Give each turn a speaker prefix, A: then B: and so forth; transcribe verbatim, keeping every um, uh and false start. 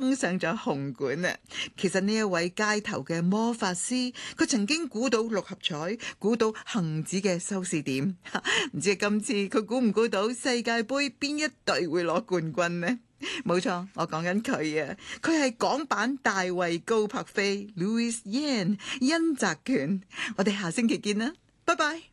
A: 登上咗紅館啊！其實呢一位街頭嘅魔法師，佢曾經估到六合彩，估到恒指嘅收視點，唔知今次佢估唔估到世界盃邊一隊會攞冠軍呢？冇錯，我講緊佢啊！佢係港版大衛高柏飛 Louis Yan 恩澤權。我哋下星期見啦，拜拜。